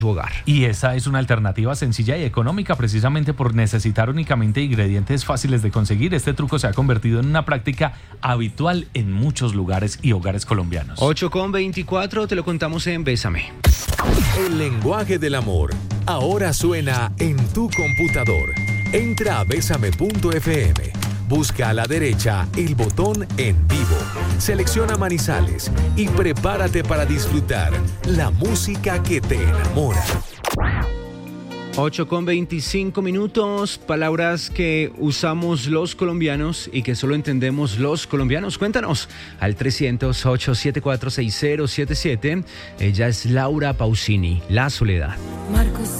tu hogar. Y esa es una alternativa sencilla y económica precisamente por necesitar únicamente ingredientes fáciles de conseguir. Este truco se ha convertido en una práctica habitual en muchos lugares y hogares colombianos. 8:24, te lo contamos en Bésame. El lenguaje del amor ahora suena en tu computador. Entra a besame.fm. Busca a la derecha el botón En Vivo, selecciona Manizales y prepárate para disfrutar la música que te enamora. 8:25, palabras que usamos los colombianos y que solo entendemos los colombianos. Cuéntanos al 300-874-6077. Ella es Laura Pausini, La Soledad. Marcos